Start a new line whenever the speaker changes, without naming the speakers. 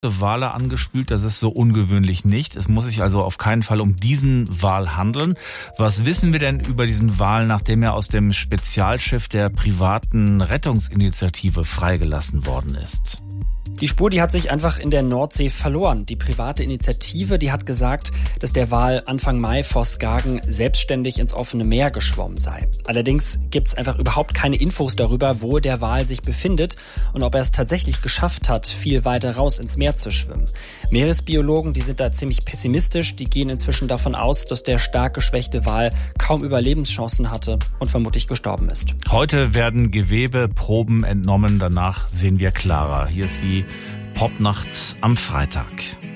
Wale angespült, das ist so ungewöhnlich nicht. Es muss sich also auf keinen Fall um diesen Wal handeln. Was wissen wir denn über diesen Wal, nachdem er aus dem Spezialschiff der privaten Rettungsinitiative freigelassen worden ist?
Die Spur, die hat sich einfach in der Nordsee verloren. Die private Initiative, die hat gesagt, dass der Wal Anfang Mai vor Skagen selbstständig ins offene Meer geschwommen sei. Allerdings gibt es einfach überhaupt keine Infos darüber, wo der Wal sich befindet und ob er es tatsächlich geschafft hat, viel weiter raus ins Meer zu schwimmen. Meeresbiologen, die sind da ziemlich pessimistisch. Die gehen inzwischen davon aus, dass der stark geschwächte Wal kaum Überlebenschancen hatte und vermutlich gestorben ist.
Heute werden Gewebeproben entnommen, danach sehen wir klarer. Hier ist die Popnacht am Freitag.